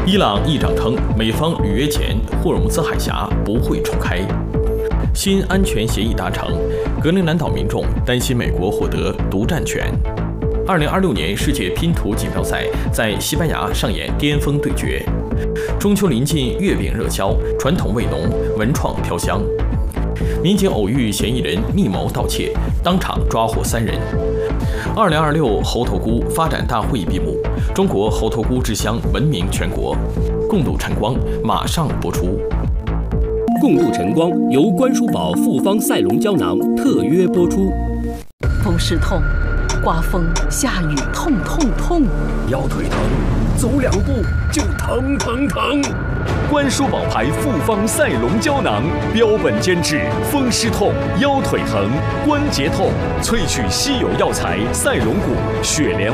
伊朗议长称，美方履约前霍尔木兹海峡不会重开。新安全协议达成，格陵兰岛民众担心美国获得独占权。2026年世界拼图锦标赛在西班牙上演巅峰对决。中秋临近，月饼热销，传统味浓，文创飘香。民警偶遇嫌疑人密谋盗窃，当场抓获3人。2026猴头菇发展大会闭幕，中国猴头菇之乡闻名全国。共度晨光马上播出。 共度晨光由关叔宝复方赛龙胶囊特约播出。 风湿痛，刮风下雨痛痛痛， 腰腿疼，走2步就疼疼疼。 关叔宝牌复方赛龙胶囊标本兼治风湿痛、腰腿疼、关节痛，萃取稀有药材赛龙骨、雪莲。